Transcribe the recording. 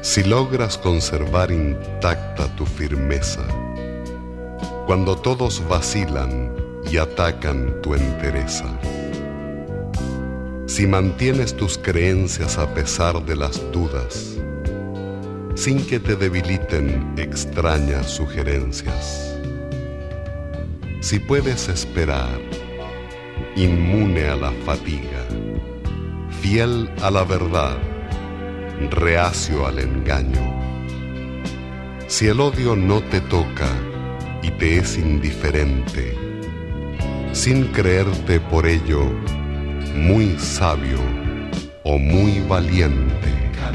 Si logras conservar intacta tu firmeza, cuando todos vacilan y atacan tu entereza, si mantienes tus creencias a pesar de las dudas, sin que te debiliten extrañas sugerencias, si puedes esperar, inmune a la fatiga, fiel a la verdad, reacio al engaño, si el odio no te toca y te es indiferente, sin creerte por ello muy sabio o muy valiente,